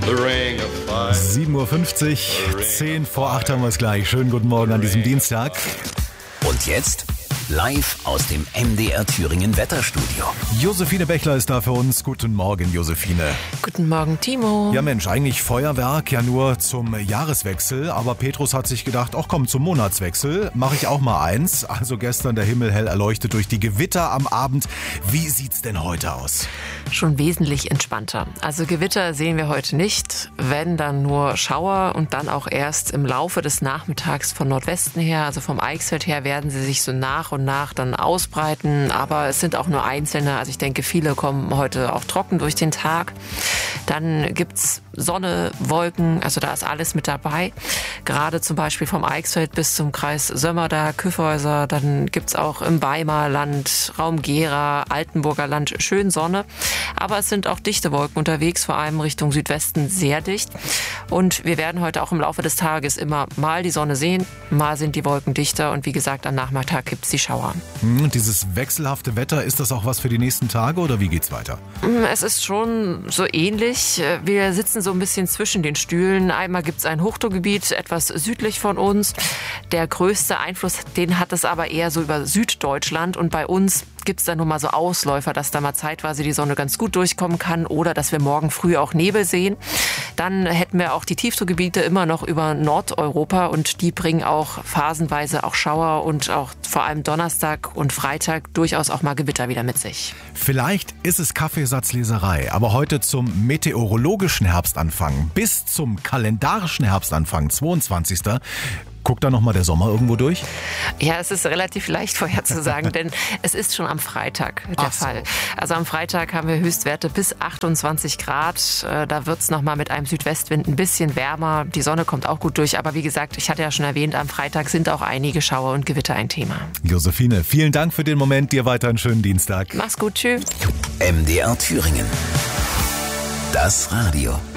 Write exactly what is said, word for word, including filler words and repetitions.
sieben Uhr fünfzig, zehn vor acht haben wir es gleich. Schönen guten Morgen an diesem Dienstag. Und jetzt live aus dem M D R Thüringen Wetterstudio. Josephine Bechler ist da für uns. Guten Morgen, Josephine. Guten Morgen, Timo. Ja Mensch, eigentlich Feuerwerk ja nur zum Jahreswechsel, aber Petrus hat sich gedacht, ach komm, zum Monatswechsel mache ich auch mal eins. Also gestern der Himmel hell erleuchtet durch die Gewitter am Abend. Wie sieht's denn heute aus? Schon wesentlich entspannter. Also Gewitter sehen wir heute nicht, wenn dann nur Schauer und dann auch erst im Laufe des Nachmittags von Nordwesten her, also vom Eichsfeld her, werden sie sich so nach und nach dann ausbreiten, aber es sind auch nur einzelne, also ich denke, viele kommen heute auch trocken durch den Tag. Dann gibt's Sonne, Wolken, also da ist alles mit dabei. Gerade zum Beispiel vom Eichsfeld bis zum Kreis Sömmerda, Kyffhäuser, dann gibt's auch im Weimarer Land, Raum Gera, Altenburger Land schön Sonne. Aber es sind auch dichte Wolken unterwegs, vor allem Richtung Südwesten sehr dicht. Und wir werden heute auch im Laufe des Tages immer mal die Sonne sehen, mal sind die Wolken dichter und wie gesagt, am Nachmittag gibt's die Schauer. Und dieses wechselhafte Wetter, ist das auch was für die nächsten Tage oder wie geht's weiter? Es ist schon so ähnlich. Wir sitzen so ein bisschen zwischen den Stühlen. Einmal gibt's ein Hochdruckgebiet etwas südlich von uns. Der größte Einfluss, den hat es aber eher so über Süddeutschland und bei uns gibt es da nur mal so Ausläufer, dass da mal zeitweise die Sonne ganz gut durchkommen kann oder dass wir morgen früh auch Nebel sehen. Dann hätten wir auch die Tiefdruckgebiete immer noch über Nordeuropa und die bringen auch phasenweise auch Schauer und auch vor allem Donnerstag und Freitag durchaus auch mal Gewitter wieder mit sich. Vielleicht ist es Kaffeesatzleserei, aber heute zum meteorologischen Herbstanfang bis zum kalendarischen Herbstanfang, zweiundzwanzigsten Guckt da nochmal der Sommer irgendwo durch? Ja, es ist relativ leicht vorherzusagen, denn es ist schon am Freitag der Ach so. Fall. Also am Freitag haben wir Höchstwerte bis achtundzwanzig Grad. Da wird es nochmal mit einem Südwestwind ein bisschen wärmer. Die Sonne kommt auch gut durch. Aber wie gesagt, ich hatte ja schon erwähnt, am Freitag sind auch einige Schauer und Gewitter ein Thema. Josephine, vielen Dank für den Moment. Dir weiter einen schönen Dienstag. Mach's gut, tschüss. M D R Thüringen. Das Radio.